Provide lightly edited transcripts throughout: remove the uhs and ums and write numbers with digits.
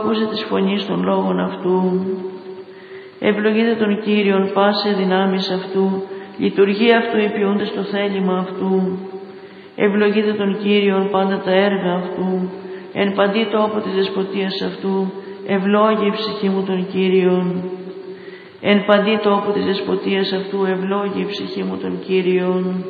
Ακούσε της φωνής των λόγων αυτού. Ευλογείτε τον Κύριον πάσε δυνάμεις αυτού, λειτουργία αυτού υπηούνται στο θέλημα αυτού. Ευλογείτε τον Κύριον πάντα τα έργα αυτού, εν παντή τόπο της δεσποτείας αυτού, ευλόγη η ψυχή μου τον Κύριον. Εν παντή τόπο της δεσποτείας αυτού, ευλόγη η ψυχή μου τον Κύριον.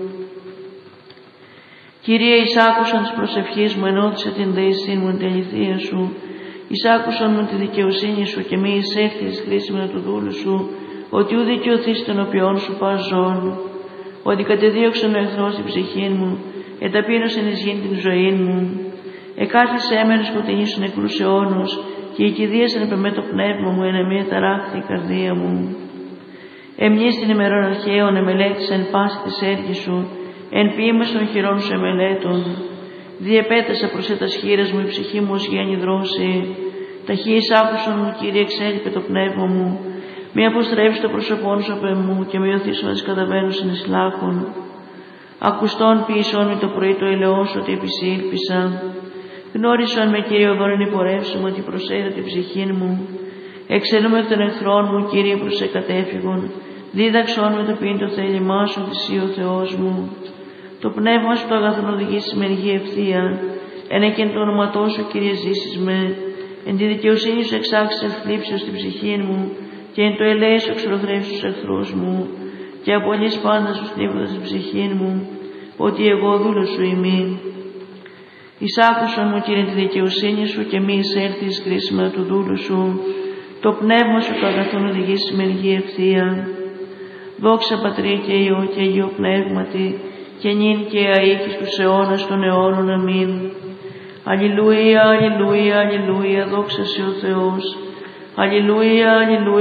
Κύριε, εισάκουσαν της προσευχής μου, ενώθησε την δεησή μου εν τη αληθεία σου. Εισάκουσαν μου τη δικαιοσύνη σου και μη εισέλθει εις χρήσιμο του δούλου σου, ότι ου δικαιωθείς των οποίων σου πας ζών. Ότι κατεδίωξαν ο εχθρός την ψυχή μου, εταπείνωσεν εις γήν την ζωή μου. Εκάρθησε έμενος σκοτεινής των νεκρούς αιώνος, και οικηδίασαν επ' εμέ το πνεύμα μου, εν εμέ ταράχθη η καρδία μου. Εμνείς την ημερών αρχαίων εμελέτησαν πάση της έργης σου, εν ποίημες των χειρών σου εμελέτων. Διεπέτασα προς τας χείρας μου, η ψυχή μου ως γέννη δρόση. Ταχύης άκουσον μου, Κύριε, εξέλιπε το πνεύμα μου. Μη αποστρέψει το πρόσωπόν σου απ' εμού και μη οθήσω να τις καταβαίνουσιν εις λάκων. Ακουστών ποιησόν με το πρωί το ελαιός ότι επισήλπισα. Γνώρισον με, Κύριε, οδόν εν υπορεύσουμε ότι προσέδα την ψυχή μου. Εξελούμε εκ των εχθρών μου, Κύριε, προς εκατέφυγον. Δίδαξόν με το ποιήν το θέλημά σου, θυσί ο Θεός μου. Το πνεύμα σου το αγαθόν οδηγήσει με γη ευθεία. Εν το όνοματό σου, Κύριε, ζήσεις με. Εν τη δικαιοσύνη σου εξάξεις ευθλίψεως στην ψυχή μου, και εν το ελέη σου εξολοθρεύσεις τους εχθρούς μου, και απολύς πάντα σου στίβοντας στην ψυχή μου, ότι εγώ δούλος σου ημί. Εισάκουσον μου, Κύριε, τη δικαιοσύνη σου, και μη εισέλθεις κρίσιμα του δούλου σου. Το πνεύμα σου το αγαθόν οδηγήσει με γη ευθεία. Δόξα Πατρί και Υιό και Αγίο Πνεύματι, και νυν και αεί και στους αιώνας των αιώνων. Αμήν. Αλληλούια, αλληλούια, αλληλούια, δόξα σε ο Θεός. Αλληλούια, αλληλούια.